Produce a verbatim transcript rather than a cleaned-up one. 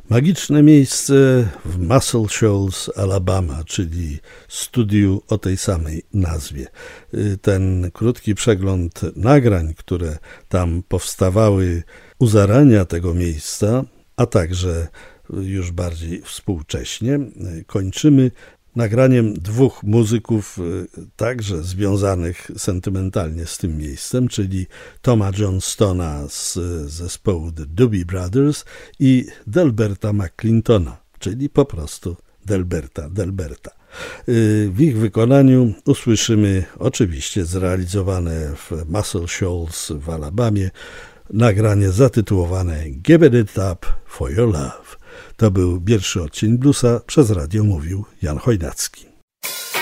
Magiczne miejsce w Muscle Shoals, Alabama, czyli studiu o tej samej nazwie. Ten krótki przegląd nagrań, które tam powstawały u zarania tego miejsca, a także już bardziej współcześnie, kończymy nagraniem dwóch muzyków także związanych sentymentalnie z tym miejscem, czyli Toma Johnstona z zespołu The Doobie Brothers i Delberta McClintona, czyli po prostu Delberta, Delberta. W ich wykonaniu usłyszymy oczywiście zrealizowane w Muscle Shoals w Alabamie nagranie zatytułowane Give It Up For Your Love. To był pierwszy odcinek Bluesa, przez radio mówił Jan Chojnacki.